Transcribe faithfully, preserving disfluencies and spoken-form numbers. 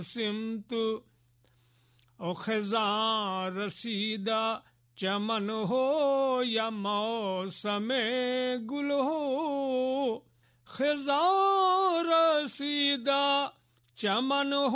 सिमत ओ खिज़ां रसीदा चमन हो या मौसमे गुल हो, खिज़ां रसीदा चमन हो